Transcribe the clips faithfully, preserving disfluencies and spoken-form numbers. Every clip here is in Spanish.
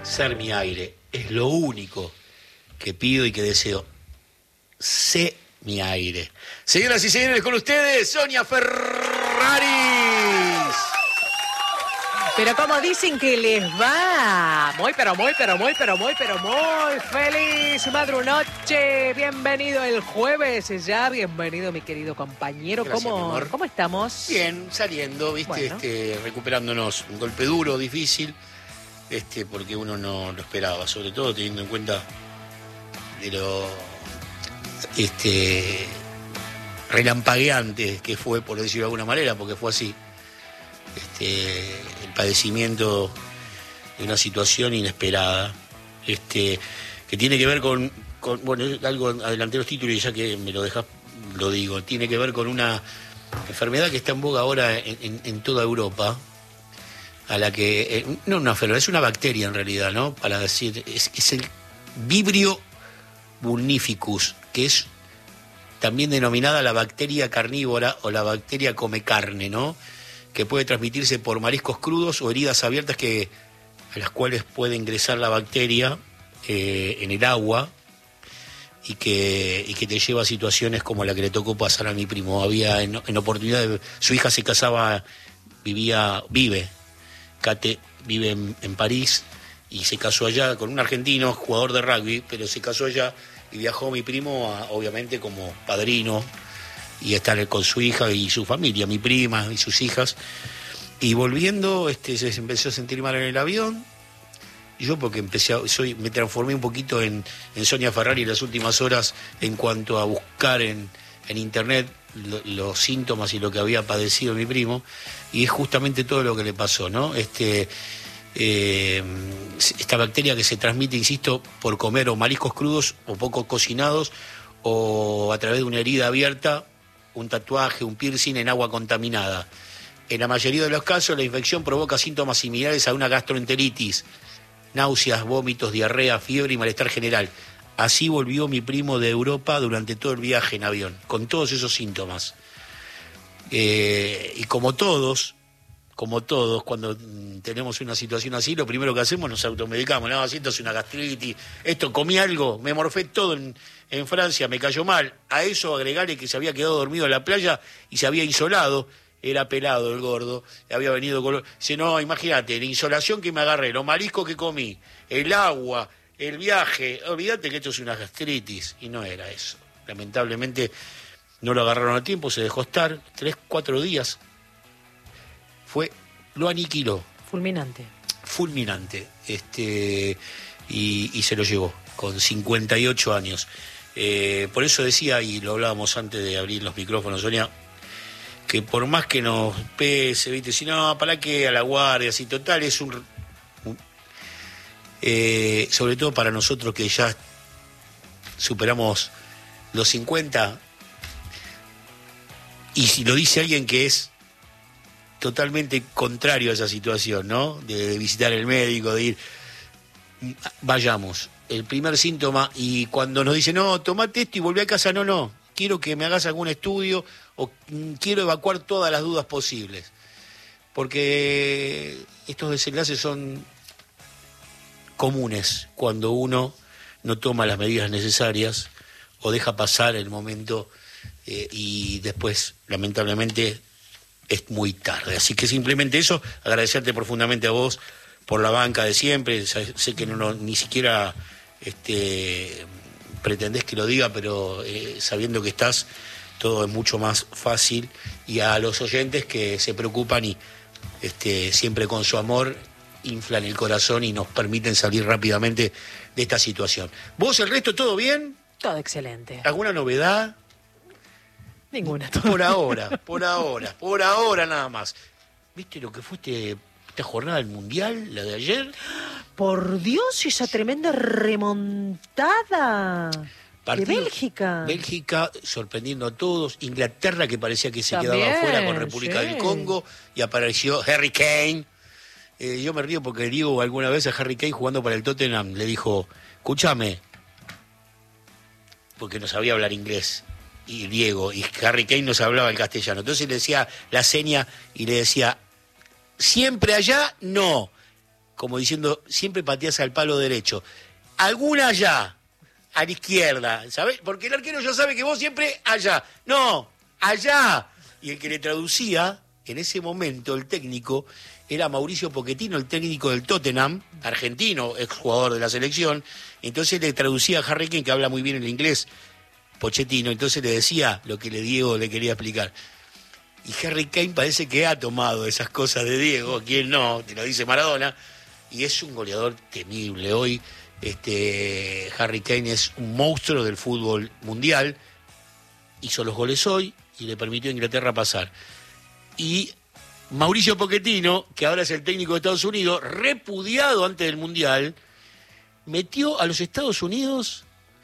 ser mi aire. Es lo único que pido y que deseo. Sé mi aire. Señoras y señores, con ustedes, Sonia Ferraris. Pero como dicen que les va, muy, pero muy, pero muy, pero muy, pero muy feliz madrunoche. Bienvenido el jueves ya, bienvenido mi querido compañero. Gracias, ¿Cómo, mi amor. ¿Cómo estamos? Bien, saliendo, viste, Bueno. este, recuperándonos. Un golpe duro, difícil, este, porque uno no lo esperaba, sobre todo teniendo en cuenta de lo este relampagueante que fue, por decirlo de alguna manera, porque fue así. Este, el padecimiento de una situación inesperada, este, que tiene que ver con, con bueno, algo, adelanté los títulos y ya que me lo dejas, lo digo, tiene que ver con una enfermedad que está en boga ahora en, en, en toda Europa, a la que, eh, no una enfermedad, es una bacteria en realidad, ¿no? Para decir, es, es el Vibrio vulnificus, que es también denominada la bacteria carnívora o la bacteria come carne, ¿no? Que puede transmitirse por mariscos crudos o heridas abiertas que, a las cuales puede ingresar la bacteria eh, en el agua y que, y que te lleva a situaciones como la que le tocó pasar a mi primo. Había en, en oportunidad, de, su hija se casaba, vivía, vive, Kate vive en, en París y se casó allá con un argentino, jugador de rugby, pero se casó allá y viajó mi primo, a, obviamente como padrino, y estar con su hija y su familia, mi prima y sus hijas. Y volviendo, este, se empezó a sentir mal en el avión. Y yo, porque empecé a, soy, me transformé un poquito en, en Sonia Ferrari en las últimas horas en cuanto a buscar en, en internet lo, los síntomas y lo que había padecido mi primo. Y es justamente todo lo que le pasó, ¿no? Este, eh, esta bacteria que se transmite, insisto, por comer o mariscos crudos o poco cocinados o a través de una herida abierta, un tatuaje, un piercing en agua contaminada. En la mayoría de los casos, la infección provoca síntomas similares a una gastroenteritis, náuseas, vómitos, diarrea, fiebre y malestar general. Así volvió mi primo de Europa durante todo el viaje en avión, con todos esos síntomas. Eh, y como todos, como todos, cuando tenemos una situación así, lo primero que hacemos nos automedicamos. No, siento es una gastritis, esto, comí algo, me morfé todo en, en Francia, me cayó mal. A eso agregarle que se había quedado dormido en la playa y se había insolado, era pelado el gordo, había venido con... Dice, no, imagínate, la insolación que me agarré, los mariscos que comí, el agua, el viaje, olvídate que esto es una gastritis, y no era eso. Lamentablemente no lo agarraron a tiempo, se dejó estar tres, cuatro días. Fue, lo aniquiló. Fulminante. Fulminante. Este, y, y se lo llevó, con cincuenta y ocho años. Eh, por eso decía, y lo hablábamos antes de abrir los micrófonos, Sonia, que por más que nos pese, ¿viste? Si no, ¿para qué a la guardia? Si total es un... un eh, sobre todo para nosotros que ya superamos los cincuenta, y si lo dice alguien que es totalmente contrario a esa situación, ¿no? De, de visitar el médico, de ir, vayamos. El primer síntoma, y cuando nos dicen, no, tomate esto y volví a casa, no, no, quiero que me hagas algún estudio o mm, quiero evacuar todas las dudas posibles. Porque estos desenlaces son comunes cuando uno no toma las medidas necesarias o deja pasar el momento eh, y después, lamentablemente, es muy tarde. Así que simplemente eso, agradecerte profundamente a vos por la banca de siempre. Sé que no, no ni siquiera este, pretendés que lo diga, pero eh, sabiendo que estás, todo es mucho más fácil. Y a los oyentes que se preocupan y este, siempre con su amor inflan el corazón y nos permiten salir rápidamente de esta situación. ¿Vos, el resto, todo bien? Todo excelente. ¿Alguna novedad? Ninguna. Por ahora, por ahora, por ahora nada más. ¿Viste lo que fue este, esta jornada del Mundial, la de ayer? Por Dios, esa tremenda remontada Partido, de Bélgica. Bélgica sorprendiendo a todos. Inglaterra, que parecía que se También, quedaba afuera con República sí. del Congo. Y apareció Harry Kane. Eh, yo me río porque Diego alguna vez a Harry Kane jugando para el Tottenham le dijo, escúchame, porque no sabía hablar inglés. Y Diego, y Harry Kane no se hablaba el castellano. Entonces le decía la seña y le decía, siempre allá, no. como diciendo, siempre pateás al palo derecho. Alguna allá, a la izquierda, ¿sabes? Porque el arquero ya sabe que vos siempre allá. No, allá. Y el que le traducía, en ese momento, el técnico, era Mauricio Pochettino, el técnico del Tottenham, argentino, exjugador de la selección. Entonces le traducía a Harry Kane, que habla muy bien el inglés, Pochettino. Entonces le decía lo que le Diego le quería explicar. Y Harry Kane parece que ha tomado esas cosas de Diego, quien no, te lo dice Maradona, y es un goleador temible. Hoy este Harry Kane es un monstruo del fútbol mundial, hizo los goles hoy y le permitió a Inglaterra pasar. Y Mauricio Pochettino, que ahora es el técnico de Estados Unidos, repudiado antes del Mundial, metió a los Estados Unidos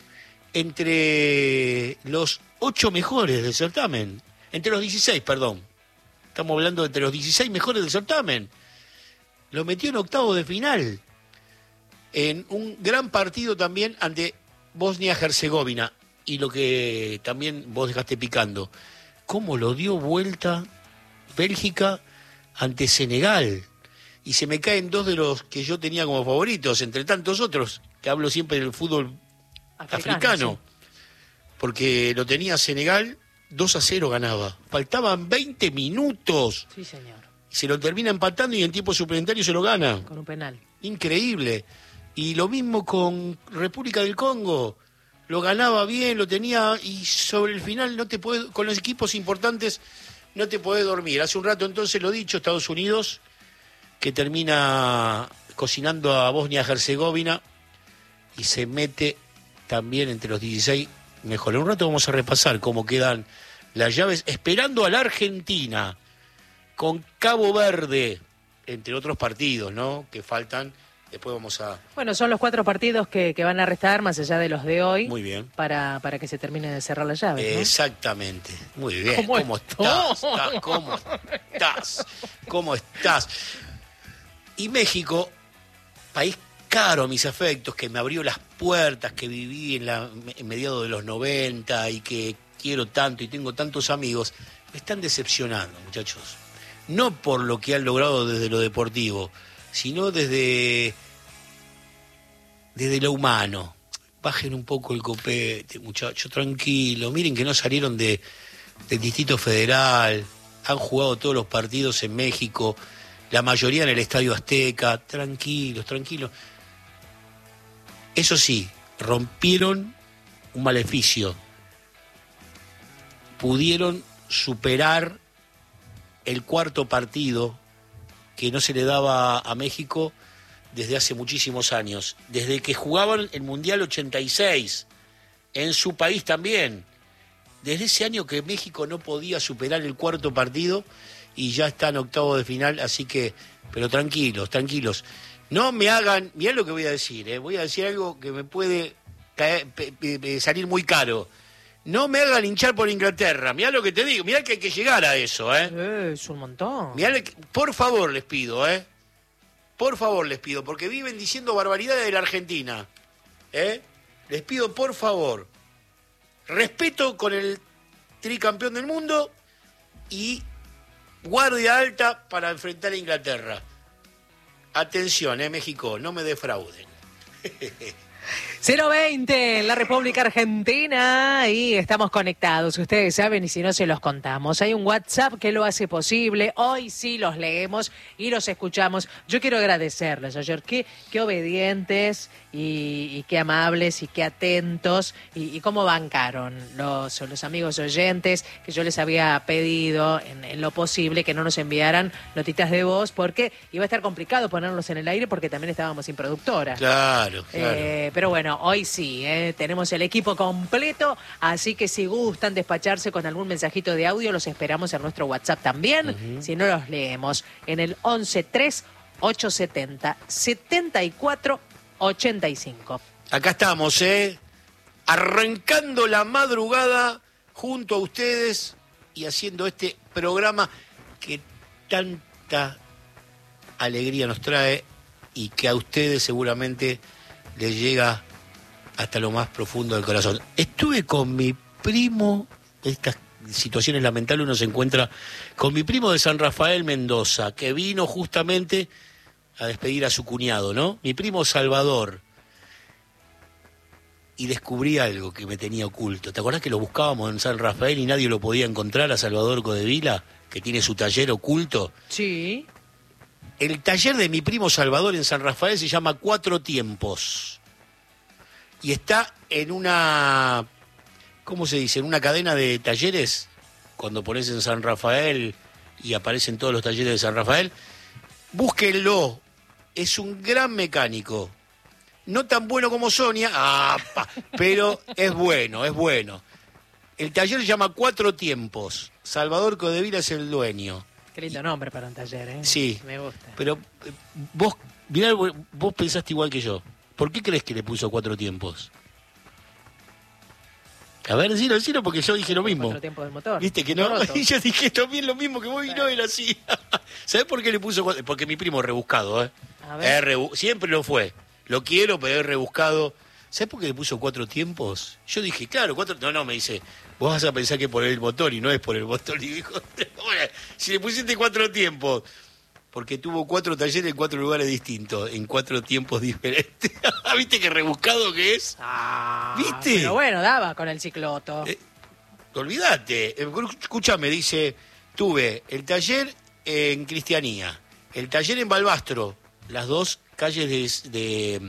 entre los ocho mejores del certamen. Entre los dieciséis, perdón. Estamos hablando de entre los dieciséis mejores del certamen. Lo metió en octavo de final. En un gran partido también ante Bosnia-Herzegovina. Y lo que también vos dejaste picando. ¿Cómo lo dio vuelta Bélgica ante Senegal? Y se me caen dos de los que yo tenía como favoritos, entre tantos otros, que hablo siempre del fútbol africano. africano sí. Porque lo tenía Senegal... dos a cero ganaba. Faltaban veinte minutos. Sí, señor. Se lo termina empatando y en tiempo suplementario se lo gana. Con un penal. Increíble. Y lo mismo con República del Congo. Lo ganaba bien, lo tenía y sobre el final no te puede, con los equipos importantes no te podés dormir. Hace un rato entonces lo dicho, Estados Unidos, que termina cocinando a Bosnia-Herzegovina y se mete también entre los dieciséis mejor. En un rato vamos a repasar cómo quedan las llaves, esperando a la Argentina, con Cabo Verde, entre otros partidos, ¿no?, que faltan. Después vamos a... Bueno, son los cuatro partidos que, que van a restar, más allá de los de hoy. Muy bien. Para, para que se termine de cerrar las llaves, ¿no? Exactamente. Muy bien. ¿Cómo, ¿Cómo estás? estás? ¿Cómo estás? ¿Cómo estás? Y México, país caro a mis afectos, que me abrió las puertas, que viví en, la, en mediados de los noventa y que quiero tanto y tengo tantos amigos, me están decepcionando, muchachos. No por lo que han logrado desde lo deportivo, sino desde, desde lo humano. Bajen un poco el copete, muchachos, tranquilo. Miren que no salieron de, del Distrito Federal, han jugado todos los partidos en México, la mayoría en el Estadio Azteca. Tranquilos, tranquilos. Eso sí, rompieron un maleficio. Pudieron superar el cuarto partido que no se le daba a México desde hace muchísimos años. Desde que jugaban el Mundial ochenta y seis, en su país también. Desde ese año que México no podía superar el cuarto partido y ya está en octavo de final, así que, pero tranquilos, tranquilos. No me hagan, mirá lo que voy a decir, ¿eh? Voy a decir algo que me puede caer, pe, pe, pe, salir muy caro. No me hagan hinchar por Inglaterra, mirá lo que te digo, mirá que hay que llegar a eso, ¿eh? Eh, es un montón. Mirá, por favor les pido, ¿eh? Por favor les pido, porque viven diciendo barbaridades de la Argentina, ¿eh? Les pido por favor, respeto con el tricampeón del mundo y guardia alta para enfrentar a Inglaterra. Atención, eh, México, no me defrauden. cero veinte en la República Argentina y estamos conectados, ustedes saben, y si no se los contamos. Hay un WhatsApp que lo hace posible, hoy sí los leemos y los escuchamos. Yo quiero agradecerles ayer, qué, qué obedientes y, y qué amables y qué atentos y, y cómo bancaron los, los amigos oyentes, que yo les había pedido en, en lo posible que no nos enviaran notitas de voz porque iba a estar complicado ponerlos en el aire porque también estábamos sin productora. Claro, claro. Eh, pero bueno, hoy sí, eh, tenemos el equipo completo, así que si gustan despacharse con algún mensajito de audio, los esperamos en nuestro WhatsApp también, uh-huh. Si no los leemos, en el once tres ocho setenta setenta y cuatro ochenta y cinco. Acá estamos, ¿eh? Arrancando la madrugada junto a ustedes y haciendo este programa que tanta alegría nos trae y que a ustedes seguramente les llega hasta lo más profundo del corazón. Estuve con mi primo, estas situaciones lamentables uno se encuentra con mi primo de San Rafael, Mendoza, que vino justamente a despedir a su cuñado, ¿no? Mi primo Salvador. Y descubrí algo que me tenía oculto. ¿Te acordás que lo buscábamos en San Rafael y nadie lo podía encontrar a Salvador Codevila, que tiene su taller oculto? Sí. El taller de mi primo Salvador en San Rafael se llama Cuatro Tiempos. Y está en una, ¿cómo se dice? En una cadena de talleres. Cuando pones en San Rafael y aparecen todos los talleres de San Rafael, búsquenlo. Es un gran mecánico. No tan bueno como Sonia, ¡apa! Pero es bueno, es bueno. El taller se llama Cuatro Tiempos. Salvador Codevila es el dueño. Qué lindo nombre para un taller, ¿eh? Sí. Me gusta. Pero eh, vos, mirá, vos pensaste igual que yo. ¿Por qué crees que le puso Cuatro Tiempos? A ver, decilo, decilo, porque yo dije lo mismo. Cuatro tiempos del motor. Viste que no, y yo dije también lo mismo que vos y no era así. ¿Sabés por qué le puso cuatro? Porque mi primo es rebuscado, ¿eh? A ver. Es rebu- Siempre lo fue. Lo quiero, pero es rebuscado. ¿Sabés por qué le puso Cuatro Tiempos? Yo dije, claro, cuatro... No, no, me dice, vos vas a pensar que es por el motor y no es por el motor. Y dijo, si le pusiste Cuatro Tiempos, porque tuvo cuatro talleres en cuatro lugares distintos, en cuatro tiempos diferentes. ¿Viste qué rebuscado que es? Ah, ¿Viste? Pero bueno, daba con el cicloto. Eh, olvídate. Eh, Escúchame, dice, tuve el taller en Cristianía, el taller en Balbastro, las dos calles de, de,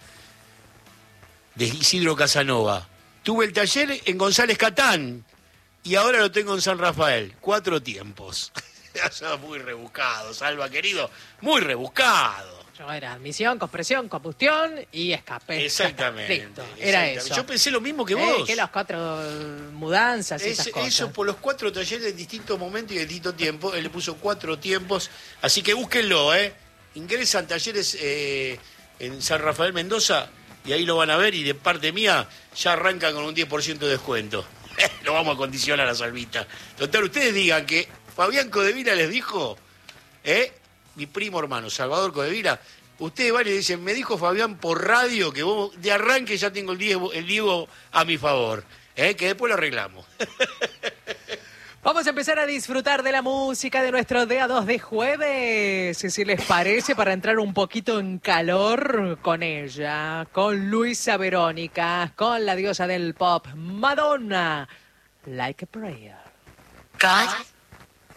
de Isidro Casanova. Tuve el taller en González Catán y ahora lo tengo en San Rafael. Cuatro tiempos. Muy rebuscado, Salva, querido. Muy rebuscado. Yo era admisión, compresión, combustión y escape. Exactamente. Listo, era exactamente. eso. Yo pensé lo mismo que Eh, vos. que los cuatro mudanzas y Es- esas cosas. eso por los cuatro talleres en distintos momentos y en distintos tiempos. Él le puso cuatro tiempos. Así que búsquenlo, ¿eh? Ingresan talleres eh, en San Rafael Mendoza y ahí lo van a ver. Y de parte mía ya arrancan con un diez por ciento de descuento. Lo vamos a condicionar a Salvita. Total, ustedes digan que Fabián Codevila les dijo, ¿eh? Mi primo hermano, Salvador Codevila. Ustedes van y dicen, me dijo Fabián por radio que vos de arranque ya tengo el Diego, el Diego a mi favor. ¿Eh? Que después lo arreglamos. Vamos a empezar a disfrutar de la música de nuestro día dos de jueves, si les parece, para entrar un poquito en calor con ella, con Luisa Verónica, con la diosa del pop, Madonna, Like a Prayer. God